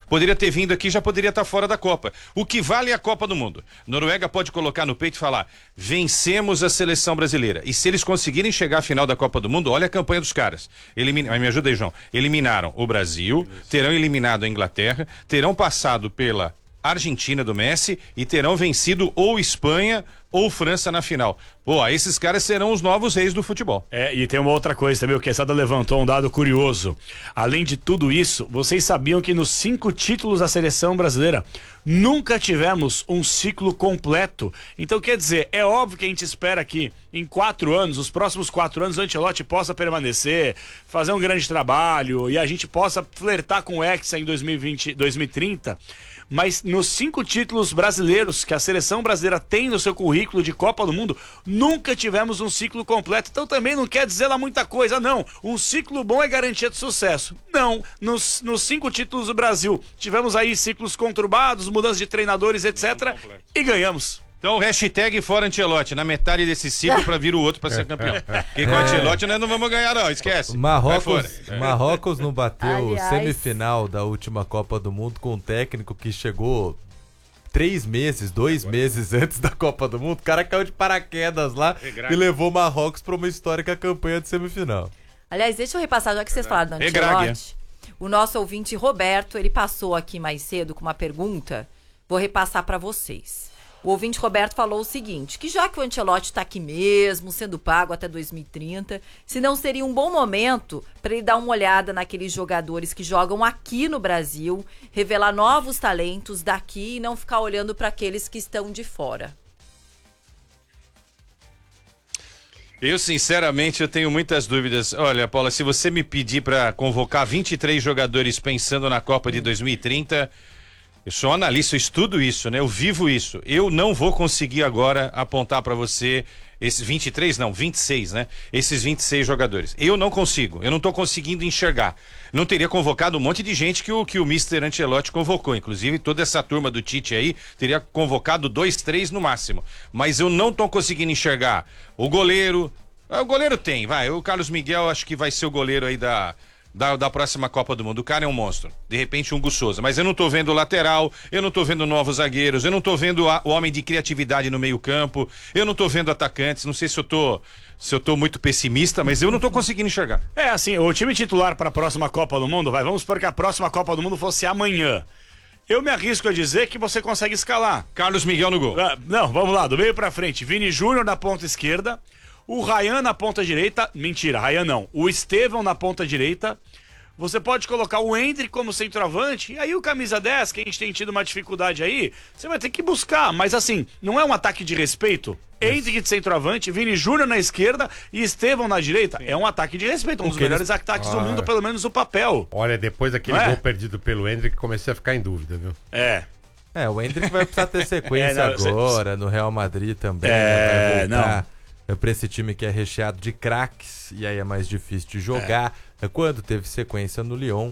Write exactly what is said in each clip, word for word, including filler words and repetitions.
Poderia ter vindo aqui, já poderia estar fora da Copa. O que vale é a Copa do Mundo. Noruega pode colocar no peito e falar, vencemos a seleção brasileira. E se eles conseguirem chegar à final da Copa do Mundo, olha a campanha dos caras. Elimina... Me ajuda aí, João. Eliminaram o Brasil, terão eliminado a Inglaterra, terão passado pela Argentina do Messi e terão vencido ou Espanha ou França na final. Pô, esses caras serão os novos reis do futebol. É, e tem uma outra coisa também, o Quesada levantou um dado curioso. Além de tudo isso, vocês sabiam que nos cinco títulos da seleção brasileira nunca tivemos um ciclo completo. Então, quer dizer, é óbvio que a gente espera que em quatro anos, os próximos quatro anos, o Ancelotti possa permanecer, fazer um grande trabalho e a gente possa flertar com o Hexa em dois mil e vinte, dois mil e trinta. Mas nos cinco títulos brasileiros que a seleção brasileira tem no seu currículo de Copa do Mundo, nunca tivemos um ciclo completo. Então também não quer dizer lá muita coisa, não. Um ciclo bom é garantia de sucesso. Não. Nos, nos cinco títulos do Brasil, tivemos aí ciclos conturbados, mudanças de treinadores, etcétera. E ganhamos. Então, hashtag fora Ancelotti, na metade desse ciclo pra vir o outro pra ser campeão. Porque com o Ancelotti nós não vamos ganhar não, esquece. Marrocos, Marrocos não bateu Aliás... semifinal da última Copa do Mundo com um técnico que chegou três meses, dois meses antes da Copa do Mundo. O cara caiu de paraquedas lá e levou Marrocos pra uma histórica campanha de semifinal. Aliás, deixa eu repassar, já que vocês falaram do Ancelotti. O nosso ouvinte Roberto, ele passou aqui mais cedo com uma pergunta. Vou repassar pra vocês. O ouvinte Roberto falou o seguinte, que já que o Ancelotti está aqui mesmo, sendo pago até dois mil e trinta, se não seria um bom momento para ele dar uma olhada naqueles jogadores que jogam aqui no Brasil, revelar novos talentos daqui e não ficar olhando para aqueles que estão de fora. Eu, sinceramente, eu tenho muitas dúvidas. Olha, Paula, se você me pedir para convocar vinte e três jogadores pensando na Copa de dois mil e trinta... Eu sou analista, eu estudo isso, né? Eu vivo isso. Eu não vou conseguir agora apontar para você esses vinte e três, não, vinte e seis, né? Esses vinte e seis jogadores. Eu não consigo, eu não tô conseguindo enxergar. Não teria convocado um monte de gente que o, que o mister Ancelotti convocou. Inclusive, toda essa turma do Tite aí teria convocado dois, três no máximo. Mas eu não tô conseguindo enxergar o goleiro. O goleiro tem, vai. O Carlos Miguel acho que vai ser o goleiro aí da... Da, da próxima Copa do Mundo. O cara é um monstro. De repente um Hugo Souza. Mas eu não tô vendo o lateral, eu não tô vendo novos zagueiros, eu não tô vendo a, o homem de criatividade no meio campo, eu não tô vendo atacantes. Não sei se eu tô se eu tô muito pessimista, mas eu não tô conseguindo enxergar. É assim, o time titular para a próxima Copa do Mundo, vai, vamos supor que a próxima Copa do Mundo fosse amanhã. Eu me arrisco a dizer que você consegue escalar. Carlos Miguel no gol. Ah, não, vamos lá, do meio pra frente. Vini Júnior na ponta esquerda. O Ryan na ponta direita, mentira, Ryan não. O Estevão na ponta direita. Você pode colocar o Endrick como centroavante. E aí o camisa dez, que a gente tem tido uma dificuldade aí, você vai ter que buscar. Mas assim, não é um ataque de respeito? Endrick de centroavante, Vini Júnior na esquerda e Estevão na direita. Sim. É um ataque de respeito, um dos melhores eles... ataques ah, do mundo, pelo menos no papel. Olha, depois daquele é? gol perdido pelo Endrick, comecei a ficar em dúvida, viu? É. É, o Endrick vai precisar ter sequência é, não, agora, cê... no Real Madrid também. É, vai voltar. Não. Para esse time que é recheado de craques, e aí é mais difícil de jogar. É. Quando teve sequência no Lyon,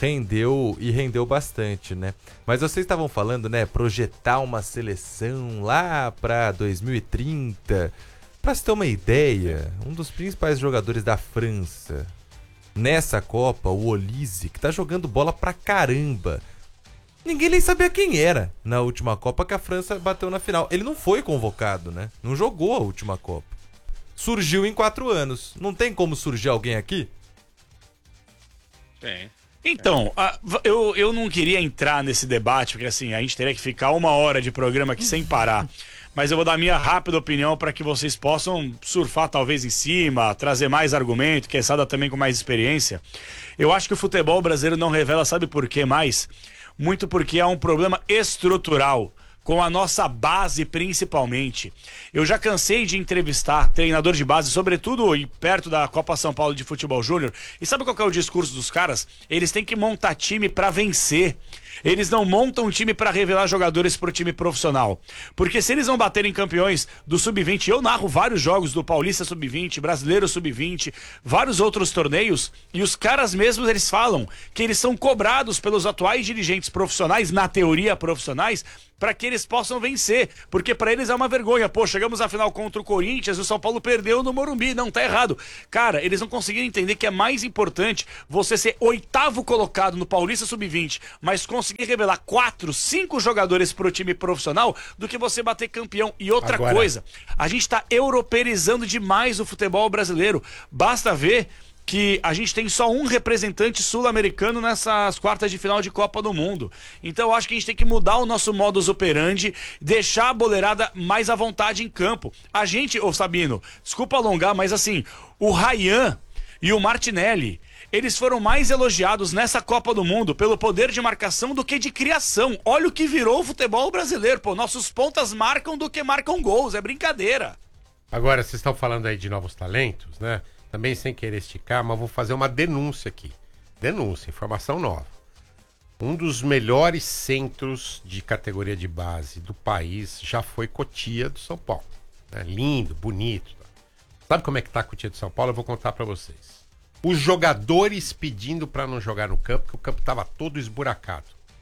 rendeu e rendeu bastante, né? Mas vocês estavam falando, né? Projetar uma seleção lá para dois mil e trinta. Para se ter uma ideia, um dos principais jogadores da França nessa Copa, o Olise, que tá jogando bola pra caramba. Ninguém nem sabia quem era na última Copa que a França bateu na final. Ele não foi convocado, né? Não jogou a última Copa. Surgiu em quatro anos. Não tem como surgir alguém aqui? Tem. Então, a, eu, eu não queria entrar nesse debate, porque assim, a gente teria que ficar uma hora de programa aqui sem parar. Mas eu vou dar a minha rápida opinião para que vocês possam surfar talvez em cima, trazer mais argumento, Quesada também com mais experiência. Eu acho que o futebol brasileiro não revela, sabe por quê mais? Muito porque há um problema estrutural com a nossa base principalmente. Eu já cansei de entrevistar treinador de base, sobretudo perto da Copa São Paulo de Futebol Júnior. E sabe qual que é o discurso dos caras? Eles têm que montar time pra vencer. Eles não montam um time para revelar jogadores pro time profissional. Porque se eles não baterem campeões do sub vinte, eu narro vários jogos do Paulista sub vinte, Brasileiro sub vinte, vários outros torneios, e os caras mesmos, eles falam que eles são cobrados pelos atuais dirigentes profissionais, na teoria profissionais, para que eles possam vencer, porque para eles é uma vergonha. Pô, chegamos à final contra o Corinthians e o São Paulo perdeu no Morumbi, não, tá errado. Cara, eles não conseguiram entender que é mais importante você ser oitavo colocado no Paulista sub vinte, mas conseguir conseguir revelar quatro, cinco jogadores pro time profissional do que você bater campeão. E outra Agora... coisa, a gente tá europeizando demais o futebol brasileiro. Basta ver que a gente tem só um representante sul-americano nessas quartas de final de Copa do Mundo. Então eu acho que a gente tem que mudar o nosso modus operandi, deixar a boleirada mais à vontade em campo. A gente, ô Sabino, desculpa alongar, mas assim, o Ryan e o Martinelli, eles foram mais elogiados nessa Copa do Mundo pelo poder de marcação do que de criação. Olha o que virou o futebol brasileiro, pô. Nossos pontas marcam do que marcam gols, é brincadeira. Agora, vocês estão falando aí de novos talentos, né? Também sem querer esticar, mas vou fazer uma denúncia aqui. Denúncia, informação nova. Um dos melhores centros de categoria de base do país já foi Cotia do São Paulo. Né? Lindo, bonito. Sabe como é que tá a Cotia do São Paulo? Eu vou contar pra vocês. Os jogadores pedindo pra não jogar no campo, porque o campo tava todo esburacado.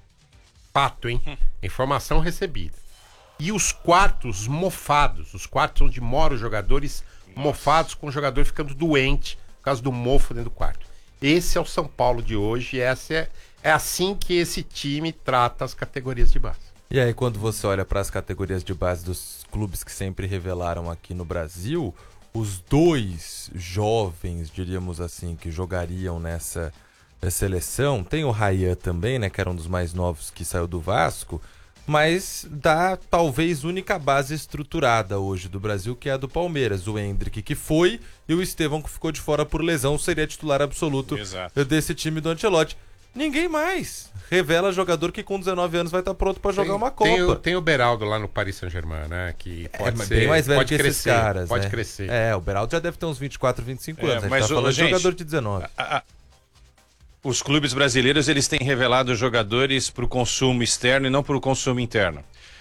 Fato, hein? Informação recebida. E os quartos mofados, os quartos onde moram os jogadores mofados, com o jogador ficando doente por causa do mofo dentro do quarto. Esse é o São Paulo de hoje, essa é, é assim que esse time trata as categorias de base. E aí, quando você olha para as categorias de base dos clubes que sempre revelaram aqui no Brasil, os dois jovens, diríamos assim, que jogariam nessa seleção, tem o Ryan também, né, que era um dos mais novos que saiu do Vasco, mas da talvez única base estruturada hoje do Brasil, que é a do Palmeiras. O Endrick, que foi, e o Estevão, que ficou de fora por lesão, seria titular absoluto Exato. desse time do Ancelotti. Ninguém mais revela jogador que com dezenove anos vai estar pronto para jogar tem, uma Copa. Tem o, tem o Beraldo lá no Paris Saint-Germain, né? Que pode é, ser bem mais velho pode que crescer, esses caras, pode né? crescer. É, o Beraldo já deve ter uns vinte e quatro, vinte e cinco é, anos. A gente mas tá o, falando gente, de jogador de dezenove. A, a, os clubes brasileiros, eles têm revelado jogadores para o consumo externo e não para o consumo interno.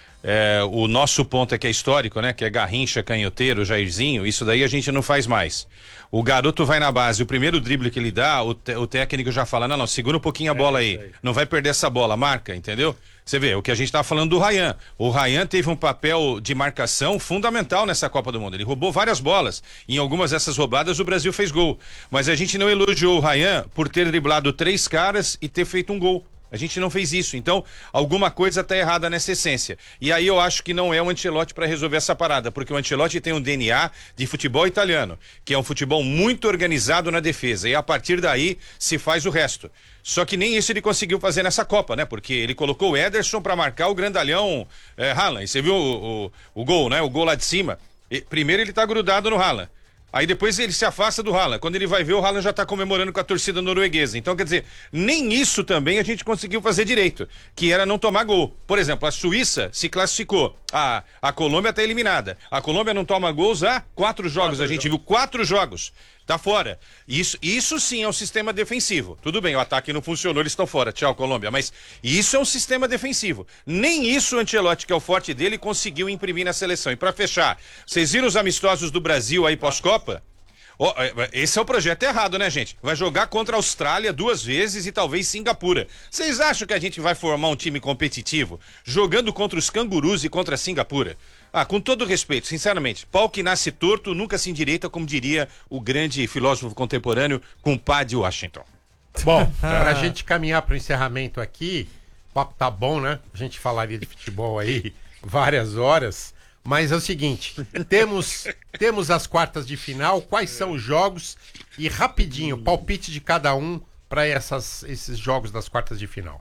É, o nosso ponto é que é histórico, né? Que é Garrincha, Canhoteiro, Jairzinho. Isso daí a gente não faz mais. O garoto vai na base, o primeiro drible que ele dá, o, te, o técnico já fala, não, não, segura um pouquinho a bola aí. Não vai perder essa bola, marca, entendeu? Você vê, o que a gente tava falando do Ryan. O Ryan teve um papel de marcação fundamental nessa Copa do Mundo. Ele roubou várias bolas. Em algumas dessas roubadas o Brasil fez gol. Mas a gente não elogiou o Ryan por ter driblado três caras e ter feito um gol. A gente não fez isso, então alguma coisa está errada nessa essência. E aí eu acho que não é o Ancelotti para resolver essa parada, porque o Ancelotti tem um D N A de futebol italiano, que é um futebol muito organizado na defesa, e a partir daí se faz o resto. Só que nem isso ele conseguiu fazer nessa Copa, né? Porque ele colocou o Ederson para marcar o grandalhão é, Haaland. Você viu o, o, o gol, né? O gol lá de cima. E, primeiro ele tá grudado no Haaland. Aí depois ele se afasta do Haaland. Quando ele vai ver, o Haaland já tá comemorando com a torcida norueguesa. Então, quer dizer, nem isso também a gente conseguiu fazer direito, que era não tomar gol. Por exemplo, a Suíça se classificou. A, a Colômbia tá eliminada. A Colômbia não toma gols há quatro jogos. Quatro a gente jogos. viu quatro jogos. Tá fora. Isso, isso sim é um sistema defensivo. Tudo bem, o ataque não funcionou, eles estão fora. Tchau, Colômbia. Mas isso é um sistema defensivo. Nem isso o Ancelotti, que é o forte dele, conseguiu imprimir na seleção. E para fechar, vocês viram os amistosos do Brasil aí pós-Copa? Oh, esse é o projeto errado, né, gente? Vai jogar contra a Austrália duas vezes e talvez Singapura. Vocês acham que a gente vai formar um time competitivo jogando contra os cangurus e contra a Singapura? Ah, com todo respeito, sinceramente, pau que nasce torto nunca se endireita, como diria o grande filósofo contemporâneo, compadre Washington. Bom, para a gente caminhar para o encerramento aqui, o papo tá bom, né? A gente falaria de futebol aí várias horas, mas é o seguinte, temos, temos as quartas de final, quais são os jogos e rapidinho, palpite de cada um para esses jogos das quartas de final.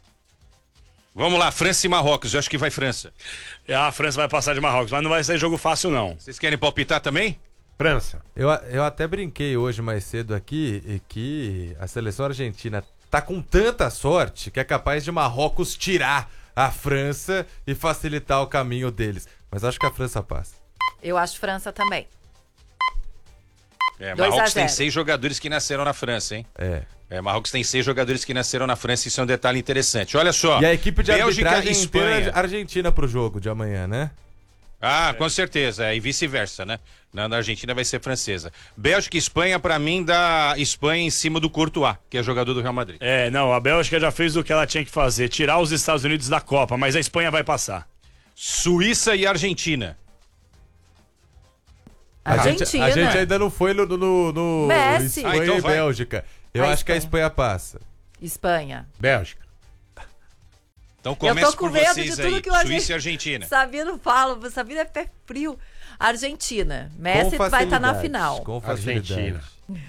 Vamos lá, França e Marrocos, eu acho que vai França. A França vai passar de Marrocos, mas não vai ser jogo fácil, não. Vocês querem palpitar também? França. Eu, eu até brinquei hoje mais cedo aqui e que a seleção argentina tá com tanta sorte que é capaz de Marrocos tirar a França e facilitar o caminho deles. Mas acho que a França passa. Eu acho França também. É, Marrocos tem seis jogadores que nasceram na França, hein? É. É, Marrocos tem seis jogadores que nasceram na França, isso é um detalhe interessante. Olha só. E a equipe de Bélgica arbitragem e Espanha. inteira Argentina pro jogo de amanhã, né? Ah, é. Com certeza, é, e vice-versa, né? Na, na Argentina vai ser francesa. Bélgica e Espanha, pra mim, dá Espanha em cima do Courtois, que é jogador do Real Madrid. É, não, a Bélgica já fez o que ela tinha que fazer, tirar os Estados Unidos da Copa, mas a Espanha vai passar. Suíça e Argentina. A Argentina. gente, a gente ainda não foi no, no, no Messi. Espanha Ah, então e vai. Bélgica. Eu A acho que a Espanha. Espanha passa. Espanha. Bélgica. Então começa eu tô com por medo vocês de tudo aí, que o Argen- Suíça e Argentina. Sabino fala, Sabino é pé frio. Argentina. Messi Com vai estar na facilidade, final. Com facilidade. Argentina.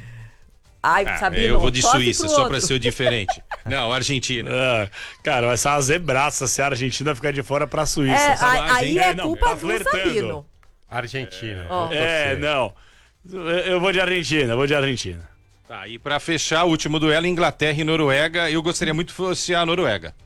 Ai, Ah, Sabino, eu vou de torce Suíça, pro só outro. pra ser o diferente. Não, Argentina. Ah, cara, vai ser uma zebraça se a Argentina ficar de fora pra Suíça. É, sabe? aí, aí é não, culpa tá do flertando. Sabino. Argentina. Ó. Vou É, torcer. não. Eu eu vou de Argentina, eu vou de Argentina. Tá, e pra fechar o último duelo, Inglaterra e Noruega, eu gostaria muito que fosse a Noruega.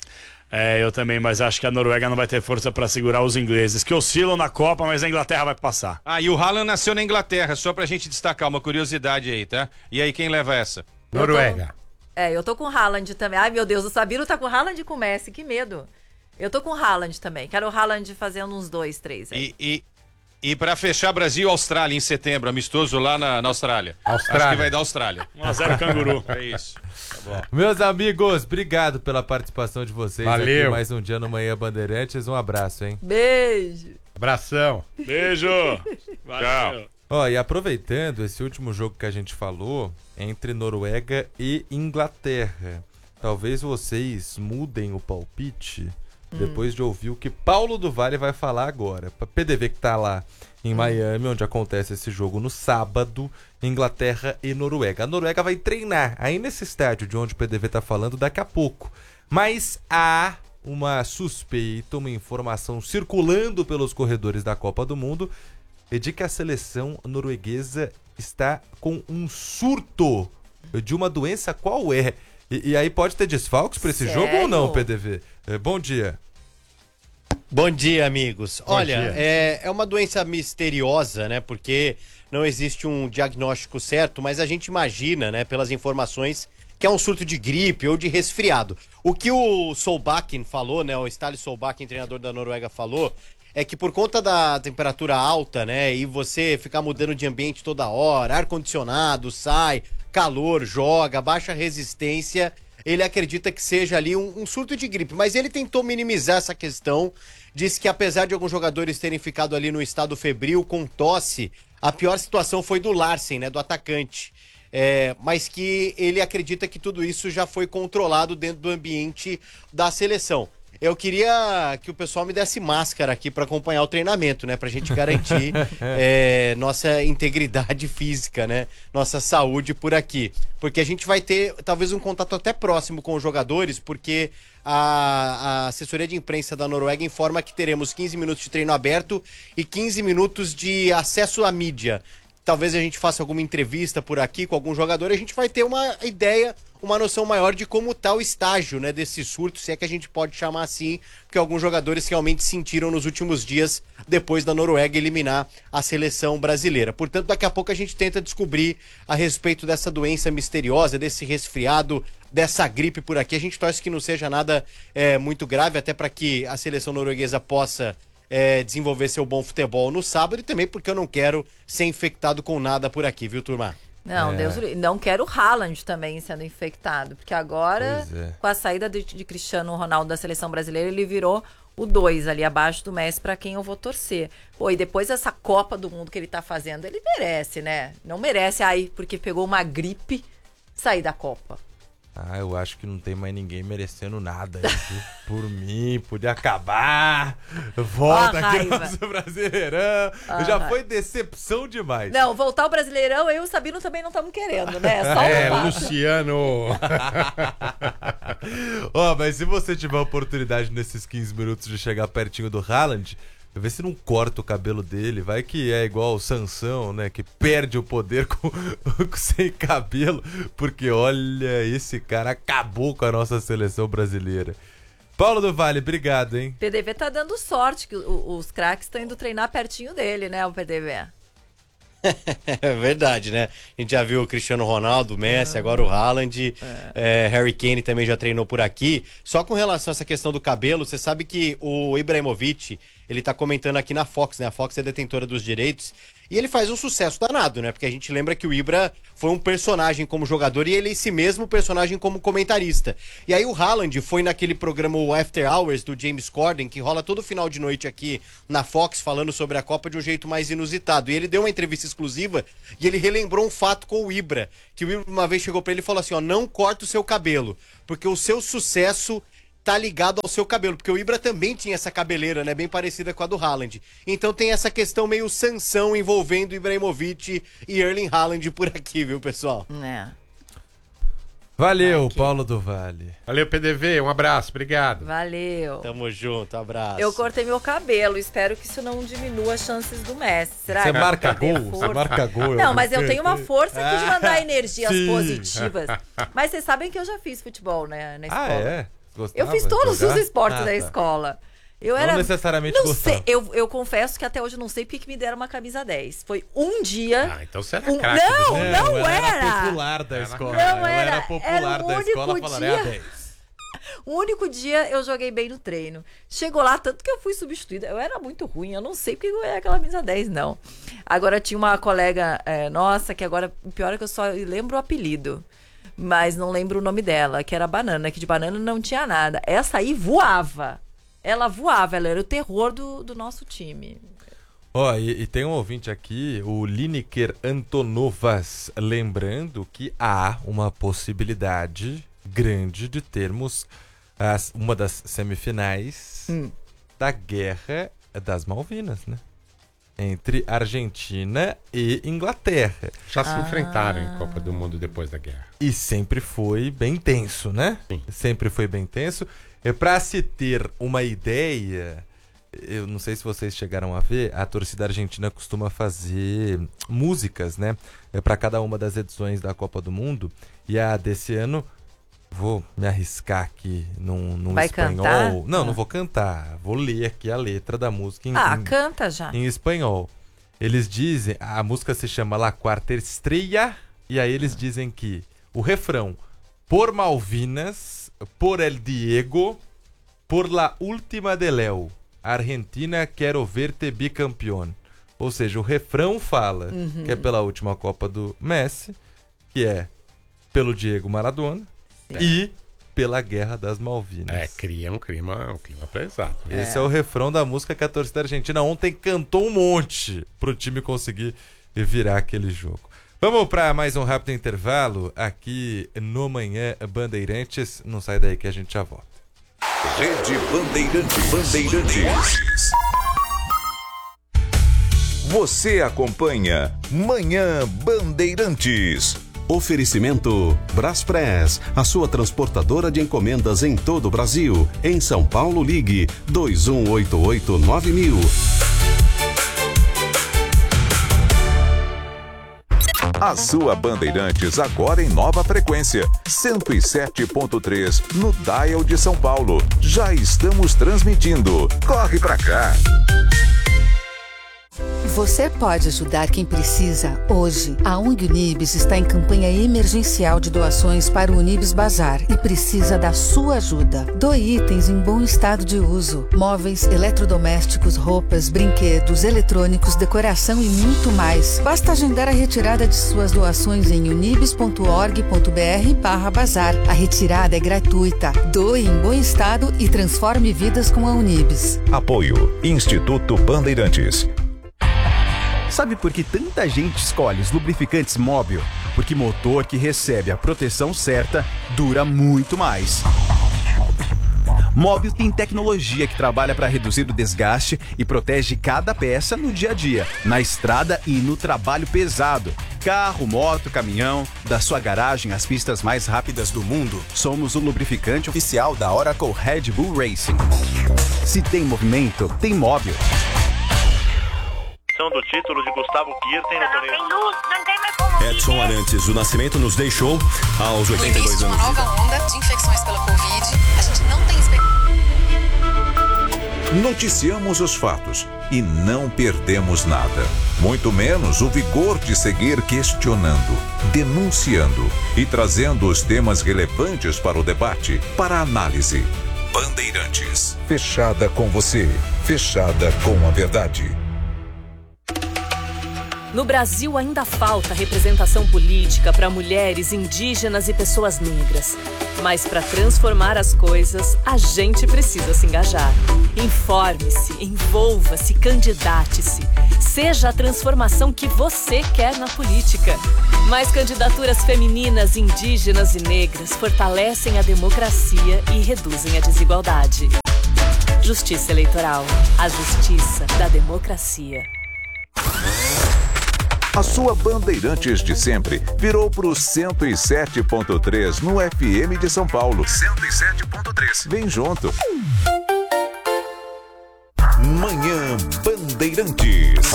É, eu também, mas acho que a Noruega não vai ter força pra segurar os ingleses, que oscilam na Copa, mas a Inglaterra vai passar. Ah, e o Haaland nasceu na Inglaterra, só pra gente destacar uma curiosidade aí, tá? E aí, quem leva essa? Noruega. É, eu tô com o Haaland também. Ai, meu Deus, o Sabino tá com o Haaland e com o Messi, que medo. Eu tô com o Haaland também. Quero o Haaland fazendo uns dois, três aí. E, e, e pra fechar, Brasil e Austrália em setembro, amistoso lá na, na Austrália. Austrália. Acho que vai dar Austrália. um a zero canguru. É isso. Tá bom. Meus amigos, obrigado pela participação de vocês Valeu. aqui mais um dia no Manhã Bandeirantes. Um abraço, hein? Beijo. Abração. Beijo. Valeu. Ó, e aproveitando esse último jogo que a gente falou, entre Noruega e Inglaterra, talvez vocês mudem o palpite depois de ouvir o que Paulo do Vale vai falar agora. Pra P D V que tá lá em Miami, onde acontece esse jogo no sábado, Inglaterra e Noruega. A Noruega vai treinar aí nesse estádio de onde o P D V tá falando daqui a pouco. Mas há uma suspeita, uma informação circulando pelos corredores da Copa do Mundo é de que a seleção norueguesa está com um surto de uma doença. Qual é? E, e aí pode ter desfalques para esse Sério? jogo ou não, P D V? É, bom dia. Bom dia, amigos. Bom Olha, dia. É, é uma doença misteriosa, né? Porque não existe um diagnóstico certo, mas a gente imagina, né, pelas informações, que é um surto de gripe ou de resfriado. O que o Solbakken falou, né, o Ståle Solbakken, treinador da Noruega, falou, é que por conta da temperatura alta, né, e você ficar mudando de ambiente toda hora, ar-condicionado, sai, calor, joga, baixa resistência, ele acredita que seja ali um, um surto de gripe. Mas ele tentou minimizar essa questão, disse que apesar de alguns jogadores terem ficado ali no estado febril, com tosse, a pior situação foi do Larsen, né, do atacante. É, mas que ele acredita que tudo isso já foi controlado dentro do ambiente da seleção. Eu queria que o pessoal me desse máscara aqui para acompanhar o treinamento, né? Pra gente garantir é, nossa integridade física, né? Nossa saúde por aqui. Porque a gente vai ter talvez um contato até próximo com os jogadores, porque a, a assessoria de imprensa da Noruega informa que teremos quinze minutos de treino aberto e quinze minutos de acesso à mídia. Talvez a gente faça alguma entrevista por aqui com algum jogador e a gente vai ter uma ideia, uma noção maior de como tá o estágio, né, desse surto, se é que a gente pode chamar assim, porque alguns jogadores realmente sentiram nos últimos dias depois da Noruega eliminar a seleção brasileira. Portanto, daqui a pouco a gente tenta descobrir a respeito dessa doença misteriosa, desse resfriado, dessa gripe por aqui. A gente torce que não seja nada é, muito grave, até para que a seleção norueguesa possa É, desenvolver seu bom futebol no sábado e também porque eu não quero ser infectado com nada por aqui, viu, turma? Não, É. Deus o livre. Não quero o Haaland também sendo infectado, porque agora, Pois é. com a saída de, de Cristiano Ronaldo da seleção brasileira, ele virou o dois ali abaixo do Messi, pra quem eu vou torcer. Pô, e depois dessa Copa do Mundo que ele tá fazendo, ele merece, né? Não merece aí, porque pegou uma gripe, sair da Copa. Ah, eu acho que não tem mais ninguém merecendo nada. Viu? Por mim, podia acabar. Volta Ó a aqui no raiva. nosso Brasileirão. Ó a Já raiva. foi decepção demais. Não, voltar ao Brasileirão, eu e o Sabino também não estamos querendo, né? Só É, o Luciano. Ó, mas se você tiver a oportunidade nesses quinze minutos de chegar pertinho do Haaland, vê se não corta o cabelo dele. Vai que é igual o Sansão, né? Que perde o poder com, com- sem cabelo. Porque olha, esse cara acabou com a nossa seleção brasileira. Paulo do Vale, obrigado, hein? P D V tá dando sorte que o- os craques estão indo treinar pertinho dele, né, o P D V? É verdade, né? A gente já viu o Cristiano Ronaldo, o Messi, agora o Haaland, é, Harry Kane também já treinou por aqui. Só com relação a essa questão do cabelo, você sabe que o Ibrahimovic, ele tá comentando aqui na Fox, né? A Fox é detentora dos direitos e ele faz um sucesso danado, né? Porque a gente lembra que o Ibra foi um personagem como jogador e ele é esse mesmo personagem como comentarista. E aí o Haaland foi naquele programa o After Hours do James Corden, que rola todo final de noite aqui na Fox, falando sobre a Copa de um jeito mais inusitado. E ele deu uma entrevista exclusiva e ele relembrou um fato com o Ibra, que o Ibra uma vez chegou pra ele e falou assim, ó, não corta o seu cabelo, porque o seu sucesso tá ligado ao seu cabelo, porque o Ibra também tinha essa cabeleira, né, bem parecida com a do Haaland. Então tem essa questão meio Sansão envolvendo Ibrahimovic e Erling Haaland por aqui, viu, pessoal? É. Valeu, Paulo do Vale. Valeu, P D V, um abraço, obrigado. Valeu. Tamo junto, abraço. Eu cortei meu cabelo, espero que isso não diminua as chances do Messi. Será Você que marca eu vou perder gol? força? Você marca gol? Não, mas eu tenho uma força aqui de mandar energias Sim. positivas. Mas vocês sabem que eu já fiz futebol, né, na escola. Ah, é? Gostava Eu fiz de todos jogar? os esportes Ah, da tá. escola. Eu Não era... necessariamente não gostava. sei, eu, eu confesso que até hoje eu não sei porque que me deram uma camisa dez. Foi um dia... Ah, então você era um... craque. Não, É, não ela era! popular da escola. Não ela era. era popular Era o da escola, único falaram, é a dia. dez. O único dia eu joguei bem no treino. Chegou lá, tanto que eu fui substituída. Eu era muito ruim, eu não sei porque eu era aquela camisa dez, não. Agora tinha uma colega é, nossa, que agora, o pior é que eu só lembro o apelido, mas não lembro o nome dela, que era Banana, que de banana não tinha nada. Essa aí voava. Ela voava, ela era o terror do, do nosso time. Ó, e, e tem um ouvinte aqui, o Lineker Antonovas, lembrando que há uma possibilidade grande de termos as, uma das semifinais Hum. da Guerra das Malvinas, né? Entre Argentina e Inglaterra. Já se enfrentaram em Copa do Mundo depois da guerra. E sempre foi bem tenso, né? Sim. Sempre foi bem tenso. É para se ter uma ideia, eu não sei se vocês chegaram a ver, a torcida argentina costuma fazer músicas, né? É para cada uma das edições da Copa do Mundo. E a desse ano, vou me arriscar aqui num, num Vai espanhol. cantar? Não, Ah. não vou cantar. Vou ler aqui a letra da música em, Ah, em- canta já. em espanhol. Eles dizem, a música se chama La Quarta Estrella, e aí eles dizem que o refrão, por Malvinas, por El Diego, por la última de Léo, Argentina quero ver-te bicampeão. Ou seja, o refrão fala Uhum. que é pela última Copa do Messi, que é pelo Diego Maradona e pela Guerra das Malvinas. É, cria um clima, um clima pesado. Esse é. o refrão da música que a torcida argentina ontem cantou um monte pro time conseguir virar aquele jogo. Vamos para mais um rápido intervalo aqui no Manhã Bandeirantes. Não sai daí que a gente já volta. Rede Bandeirantes. Bandeirantes. Você acompanha Manhã Bandeirantes. Oferecimento Braspress, a sua transportadora de encomendas em todo o Brasil. Em São Paulo, ligue dois um oito oito nove mil. A sua Bandeirantes agora em nova frequência, cento e sete ponto três no dial de São Paulo. Já estamos transmitindo. Corre pra cá. Você pode ajudar quem precisa hoje. A O N G Unibis está em campanha emergencial de doações para o Unibis Bazar e precisa da sua ajuda. Doe itens em bom estado de uso: móveis, eletrodomésticos, roupas, brinquedos, eletrônicos, decoração e muito mais. Basta agendar a retirada de suas doações em unibis ponto org ponto br barra bazar. A retirada é gratuita. Doe em bom estado e transforme vidas com a Unibis. Apoio Instituto Bandeirantes. Sabe por que tanta gente escolhe os lubrificantes Móbil? Porque motor que recebe a proteção certa dura muito mais. Móbil tem tecnologia que trabalha para reduzir o desgaste e protege cada peça no dia a dia, na estrada e no trabalho pesado. Carro, moto, caminhão, da sua garagem às pistas mais rápidas do mundo, somos o lubrificante oficial da Oracle Red Bull Racing. Se tem movimento, tem Móbil. Do título de Gustavo Kirten no torneio. Edson Arantes do Nascimento nos deixou aos oitenta e dois anos. Uma nova onda de infecções pela Covid. A gente não tem expectativa. Noticiamos os fatos e não perdemos nada. Muito menos o vigor de seguir questionando, denunciando e trazendo os temas relevantes para o debate, para a análise. Bandeirantes. Fechada com você. Fechada com a verdade. No Brasil ainda falta representação política para mulheres, indígenas e pessoas negras. Mas para transformar as coisas, a gente precisa se engajar. Informe-se, envolva-se, candidate-se. Seja a transformação que você quer na política. Mais candidaturas femininas, indígenas e negras fortalecem a democracia e reduzem a desigualdade. Justiça Eleitoral. A justiça da democracia. A sua Bandeirantes de sempre virou pro cento e sete ponto três no F M de São Paulo. cento e sete ponto três. Vem junto. Manhã Bandeirantes.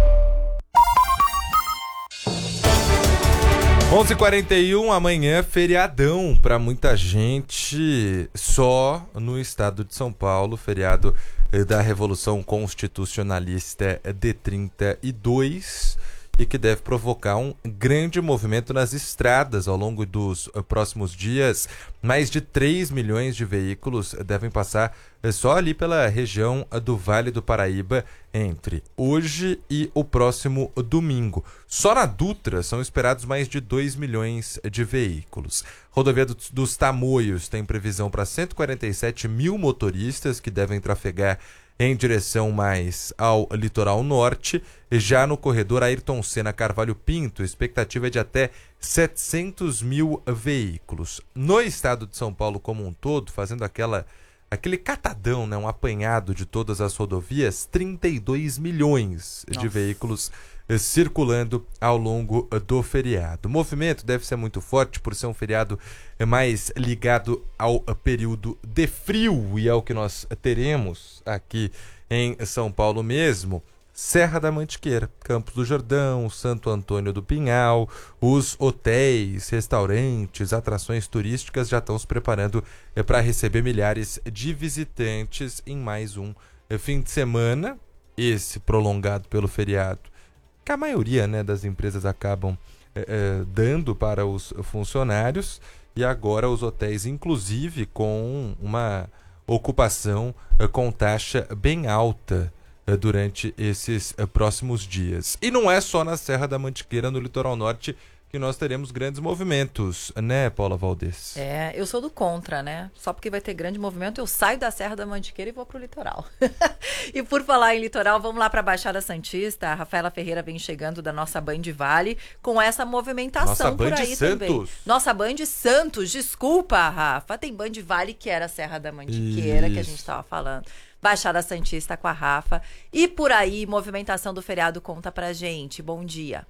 onze e quarenta e um, amanhã, feriadão para muita gente, só no estado de São Paulo, feriado da Revolução Constitucionalista de trinta e dois, e que deve provocar um grande movimento nas estradas ao longo dos próximos dias. Mais de três milhões de veículos devem passar só ali pela região do Vale do Paraíba entre hoje e o próximo domingo. Só na Dutra são esperados mais de dois milhões de veículos. Rodovia dos Tamoios tem previsão para cento e quarenta e sete mil motoristas que devem trafegar em direção mais ao litoral norte. Já no corredor Ayrton Senna Carvalho Pinto, a expectativa é de até setecentos mil veículos. No estado de São Paulo como um todo, fazendo aquela, aquele catadão, né, um apanhado de todas as rodovias, trinta e dois milhões Nossa. de veículos circulando ao longo do feriado. O movimento deve ser muito forte por ser um feriado mais ligado ao período de frio, e é o que nós teremos aqui em São Paulo mesmo. Serra da Mantiqueira, Campos do Jordão, Santo Antônio do Pinhal, os hotéis, restaurantes, atrações turísticas já estão se preparando para receber milhares de visitantes em mais um fim de semana, esse prolongado pelo feriado, que a maioria, né, das empresas acabam eh, eh, dando para os funcionários, e agora os hotéis, inclusive, com uma ocupação eh, com taxa bem alta eh, durante esses eh, próximos dias. E não é só na Serra da Mantiqueira, no litoral norte, que nós teremos grandes movimentos, né, Paula Valdez? É, eu sou do contra, né? Só porque vai ter grande movimento, eu saio da Serra da Mantiqueira e vou pro litoral. E por falar em litoral, vamos lá para a Baixada Santista. A Rafaela Ferreira vem chegando da nossa Band Vale com essa movimentação nossa por Band aí Santos. também. Nossa Band Santos, desculpa, Rafa. Tem Band Vale, que era a Serra da Mantiqueira, Isso. que a gente estava falando. Baixada Santista com a Rafa. E por aí, movimentação do feriado, conta pra gente. Bom dia.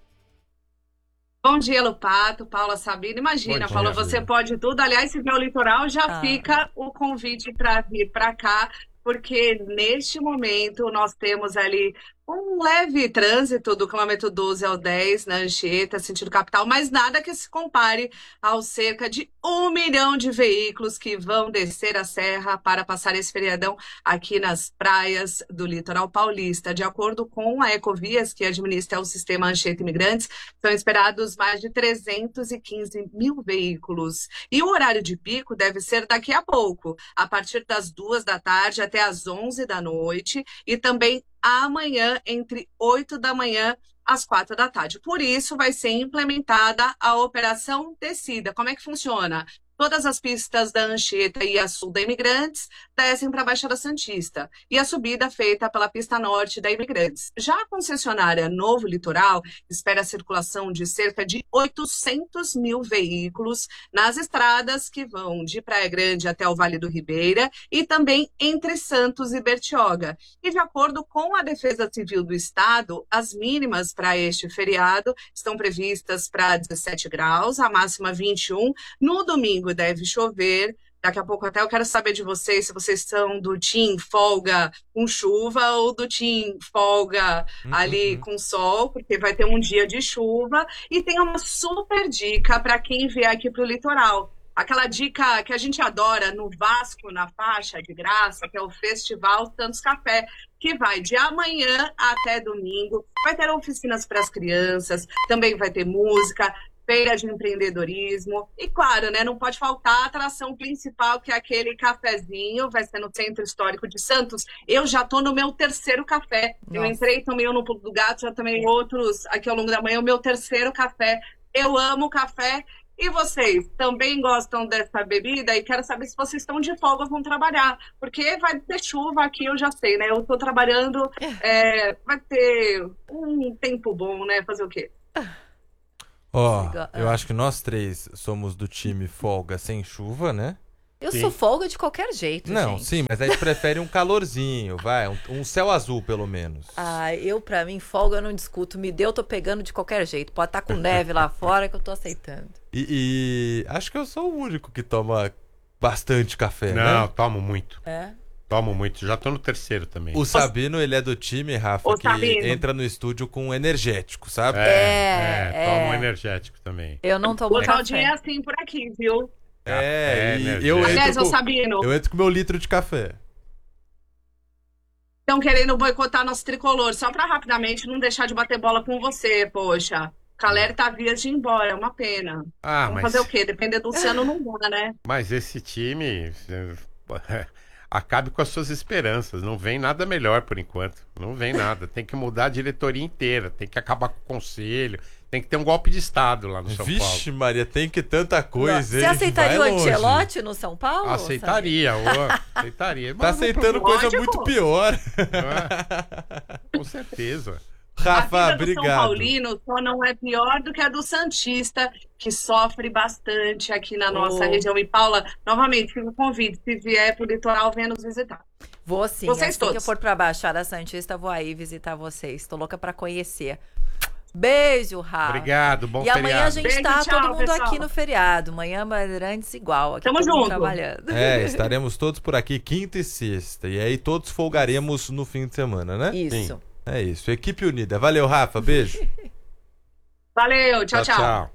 Bom dia, Lupato, Paula Sabino. Imagina, falou você pode tudo. Aliás, se vier o litoral, já ah. fica o convite para vir para cá, porque neste momento nós temos ali um leve trânsito do quilômetro doze ao dez na Anchieta, sentido capital, mas nada que se compare aos cerca de um milhão de veículos que vão descer a serra para passar esse feriadão aqui nas praias do litoral paulista. De acordo com a Ecovias, que administra o sistema Anchieta Imigrantes, são esperados mais de trezentos e quinze mil veículos. E o horário de pico deve ser daqui a pouco, a partir das duas da tarde até as onze da noite, e também amanhã, entre oito da manhã às quatro da tarde. Por isso, vai ser implementada a Operação Descida. Como é que funciona? Todas as pistas da Anchieta e a Sul da Imigrantes descem para a Baixada Santista, e a subida feita pela pista norte da Imigrantes. Já a concessionária Novo Litoral espera a circulação de cerca de oitocentos mil veículos nas estradas que vão de Praia Grande até o Vale do Ribeira e também entre Santos e Bertioga. E de acordo com a Defesa Civil do Estado, as mínimas para este feriado estão previstas para dezessete graus, a máxima vinte e um. No domingo deve chover. Daqui a pouco até eu quero saber de vocês se vocês são do time folga com chuva ou do time folga uhum. ali com sol, porque vai ter um dia de chuva. E tem uma super dica para quem vier aqui para o litoral. Aquela dica que a gente adora no Vasco, na faixa de graça, que é o Festival Santos Café, que vai de amanhã até domingo. Vai ter oficinas para as crianças, também vai ter música. feira de empreendedorismo. E claro, né, não pode faltar a atração principal, que é aquele cafezinho, vai ser no Centro Histórico de Santos. Eu já tô no meu terceiro café. Nossa. Eu entrei, tomei um no Pulo do Gato, já tomei outros aqui ao longo da manhã, o meu terceiro café. Eu amo café. E vocês também gostam dessa bebida? E quero saber se vocês estão de folga ou vão trabalhar. Porque vai ter chuva aqui, eu já sei, né? Eu tô trabalhando, é, vai ter um tempo bom, né? Fazer o quê? Ó, oh, eu acho que nós três somos do time folga sem chuva, né? Eu sim. sou folga de qualquer jeito, Não, gente. sim, mas a gente prefere um calorzinho, vai, um, um céu azul, pelo menos. Ah, eu, pra mim, folga eu não discuto. Me deu, eu tô pegando de qualquer jeito. Pode estar com neve lá fora que eu tô aceitando. E, e acho que eu sou o único que toma bastante café, não, né? Não, tomo muito. É? Tomo muito, já tô no terceiro também. O Sabino, ele é do time, Rafa, o que Sabino. entra no estúdio com um energético, sabe? É, é, é, tomo um energético também. Eu não tomo café. O Claudinho é assim por aqui, viu? É, é e eu Aliás, entro, com, Sabino, eu entro com meu litro de café. Estão querendo boicotar nosso tricolor, só pra rapidamente não deixar de bater bola com você, poxa. Caleri tá vias de ir embora, é uma pena. Ah, Vamos mas... fazer o quê? Depender do Luciano não dá, né? Mas esse time... Acabe com as suas esperanças. Não vem nada melhor por enquanto. Não vem nada. Tem que mudar a diretoria inteira. Tem que acabar com o conselho. Tem que ter um golpe de Estado lá no São Vixe, Paulo. Vixe, Maria, tem que tanta coisa. Você aceitaria o Ancelotti no São Paulo? Aceitaria, ô, aceitaria. Tá aceitando coisa Lógico. muito pior. É, com certeza. Rafa, a vida obrigado. do São Paulino só não é pior do que a do Santista, que sofre bastante aqui na nossa Oh. região. E Paula, novamente, fica o convite, se vier pro litoral, venha nos visitar. Vou sim. Vocês assim todos. que eu for pra Baixada Santista, vou aí visitar vocês. Tô louca pra conhecer. Beijo, Rafa. Obrigado, bom E feriado. amanhã a gente Beijo, tá tchau, todo mundo pessoal. aqui no feriado. Amanhã Bandeirantes igual. Aqui Tamo todo mundo junto. trabalhando. É, estaremos todos por aqui quinta e sexta. E aí todos folgaremos no fim de semana, né? Isso. Sim. É isso. Equipe unida. Valeu, Rafa. Beijo. Valeu, tchau, tchau. Tchau.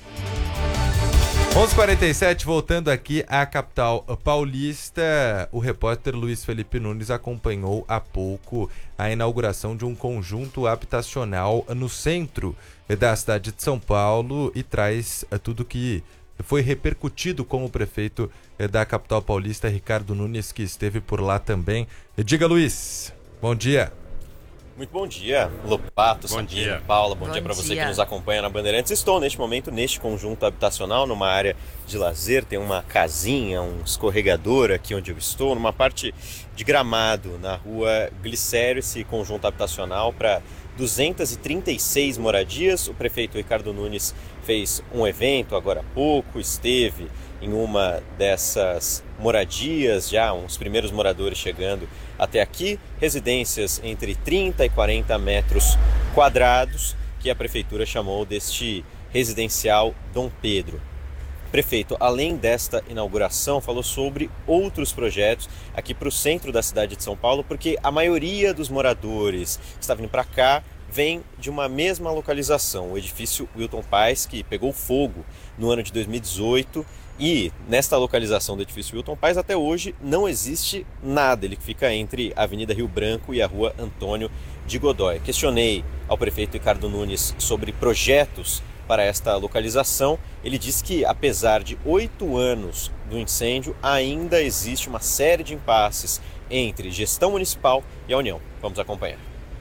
onze e quarenta e sete, voltando aqui à capital paulista, o repórter Luiz Felipe Nunes acompanhou há pouco a inauguração de um conjunto habitacional no centro da cidade de São Paulo e traz tudo que foi repercutido com o prefeito da capital paulista, Ricardo Nunes, que esteve por lá também. Diga, Luiz. Bom dia. Muito bom dia, Lopato, Bom Sabino, dia. Paula, bom, Bom dia para você dia. que nos acompanha na Bandeirantes. Estou neste momento neste conjunto habitacional, numa área de lazer, tem uma casinha, um escorregador aqui onde eu estou, numa parte de gramado, na rua Glicério, esse conjunto habitacional para duzentas e trinta e seis moradias. O prefeito Ricardo Nunes fez um evento agora há pouco, esteve em uma dessas moradias, já uns primeiros moradores chegando até aqui, residências entre trinta e quarenta metros quadrados, que a prefeitura chamou deste residencial Dom Pedro. O prefeito, além desta inauguração, falou sobre outros projetos aqui para o centro da cidade de São Paulo, porque a maioria dos moradores que está vindo para cá vem de uma mesma localização, o edifício Wilton Paes, que pegou fogo no ano de dois mil e dezoito. E nesta localização do edifício Wilton Paes até hoje não existe nada. Ele fica entre a Avenida Rio Branco e a Rua Antônio de Godoy. Questionei ao prefeito Ricardo Nunes sobre projetos para esta localização. Ele disse que, apesar de oito anos do incêndio, ainda existe uma série de impasses entre gestão municipal e a União. Vamos acompanhar.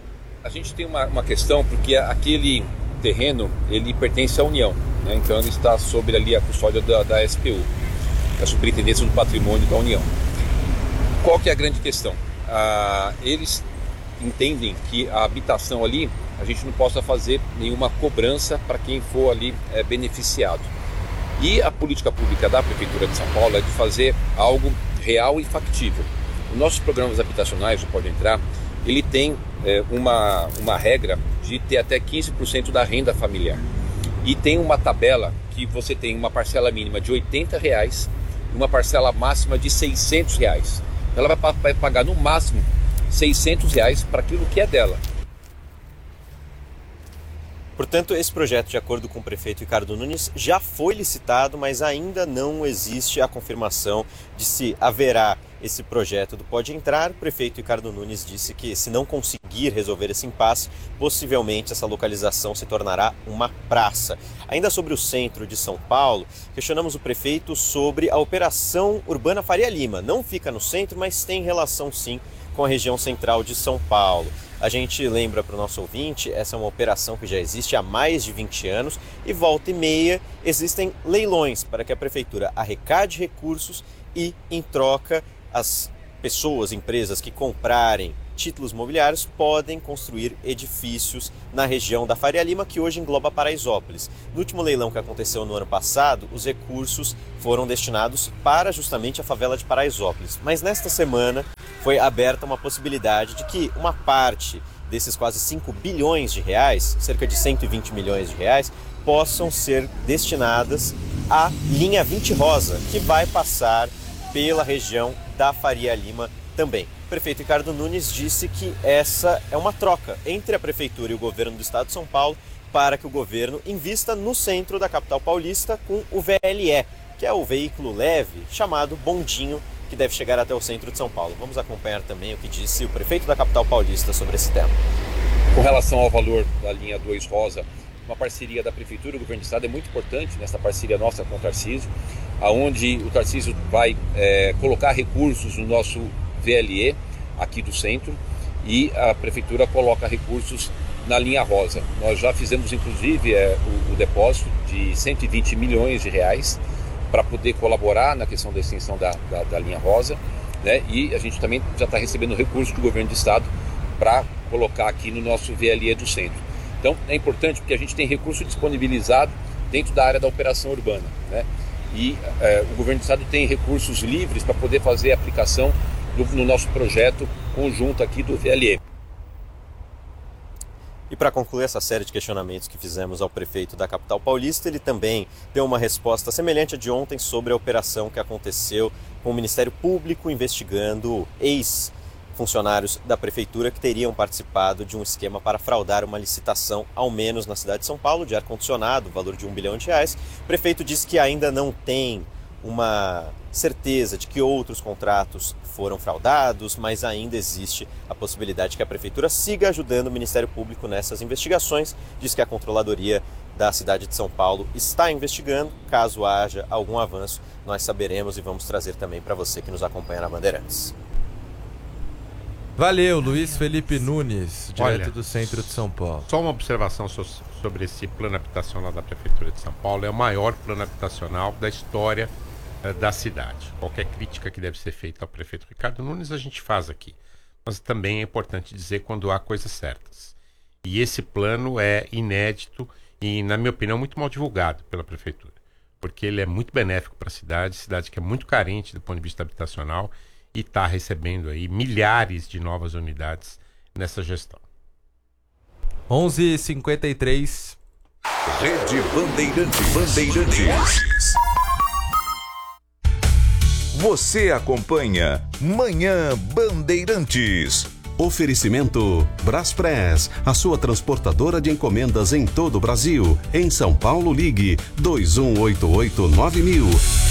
A gente tem uma, uma questão porque aquele terreno ele pertence à União, né? Então ele está sob ali a custódia da, da S P U, da Superintendência do Patrimônio da União. Qual que é a grande questão? Ah, eles entendem que a habitação ali, a gente não possa fazer nenhuma cobrança para quem for ali é, beneficiado. E a política pública da Prefeitura de São Paulo é de fazer algo real e factível. Os nossos programas habitacionais, o Pode Entrar, ele tem é, uma, uma regra de ter até quinze por cento da renda familiar. E tem uma tabela que você tem uma parcela mínima de oitenta reais e uma parcela máxima de seiscentos reais. Ela vai, vai pagar no máximo seiscentos reais para aquilo que é dela. Portanto, esse projeto, de acordo com o prefeito Ricardo Nunes, já foi licitado, mas ainda não existe a confirmação de se haverá esse projeto do Pode Entrar. O prefeito Ricardo Nunes disse que, se não conseguir resolver esse impasse, possivelmente essa localização se tornará uma praça. Ainda sobre o centro de São Paulo, questionamos o prefeito sobre a Operação Urbana Faria Lima. Não fica no centro, mas tem relação sim com a região central de São Paulo. A gente lembra para o nosso ouvinte, essa é uma operação que já existe há mais de vinte anos e volta e meia existem leilões para que a prefeitura arrecade recursos e, em troca, as pessoas, empresas que comprarem títulos mobiliários podem construir edifícios na região da Faria Lima, que hoje engloba Paraisópolis. No último leilão que aconteceu no ano passado, os recursos foram destinados para justamente a favela de Paraisópolis. Mas nesta semana foi aberta uma possibilidade de que uma parte desses quase cinco bilhões de reais, cerca de cento e vinte milhões de reais, possam ser destinadas à linha vinte Rosa, que vai passar pela região da Faria Lima também. O prefeito Ricardo Nunes disse que essa é uma troca entre a prefeitura e o governo do estado de São Paulo para que o governo invista no centro da capital paulista com o V L E, que é o veículo leve chamado Bondinho, que deve chegar até o centro de São Paulo. Vamos acompanhar também o que disse o prefeito da capital paulista sobre esse tema. Com relação ao valor da linha dois Rosa, uma parceria da prefeitura e do governo do estado é muito importante nessa parceria nossa com o Tarcísio, aonde o Tarcísio vai é, colocar recursos no nosso V L E aqui do centro e a prefeitura coloca recursos na linha rosa. Nós já fizemos inclusive é, o, o depósito de cento e vinte milhões de reais para poder colaborar na questão da extensão da, da, da linha rosa, né? E a gente também já está recebendo recursos do governo do estado para colocar aqui no nosso V L E do centro. Então é importante porque a gente tem recurso disponibilizado dentro da área da operação urbana, né? E é, o governo do estado tem recursos livres para poder fazer a aplicação do, no nosso projeto conjunto aqui do V L E. E para concluir essa série de questionamentos que fizemos ao prefeito da capital paulista, ele também deu uma resposta semelhante à de ontem sobre a operação que aconteceu com o Ministério Público investigando ex-funcionários da prefeitura que teriam participado de um esquema para fraudar uma licitação, ao menos na cidade de São Paulo, de ar-condicionado, valor de um bilhão de reais. O prefeito disse que ainda não tem uma certeza de que outros contratos foram fraudados, mas ainda existe a possibilidade que a prefeitura siga ajudando o Ministério Público nessas investigações. Diz que a controladoria da cidade de São Paulo está investigando. Caso haja algum avanço, nós saberemos e vamos trazer também para você que nos acompanha na Bandeirantes. Valeu, Luiz Felipe Nunes, direto Olha, do centro de São Paulo. Só uma observação so- sobre esse plano habitacional da Prefeitura de São Paulo. É o maior plano habitacional da história eh, da cidade. Qualquer crítica que deve ser feita ao prefeito Ricardo Nunes, a gente faz aqui. Mas também é importante dizer quando há coisas certas. E esse plano é inédito e, na minha opinião, muito mal divulgado pela Prefeitura. Porque ele é muito benéfico para a cidade, cidade que é muito carente do ponto de vista habitacional, e está recebendo aí milhares de novas unidades nessa gestão. onze e cinquenta e três. Rede Bandeirantes. Bandeirantes. Você acompanha Manhã Bandeirantes. Oferecimento Braspress, a sua transportadora de encomendas em todo o Brasil. Em São Paulo, ligue dois um oito oito nove mil.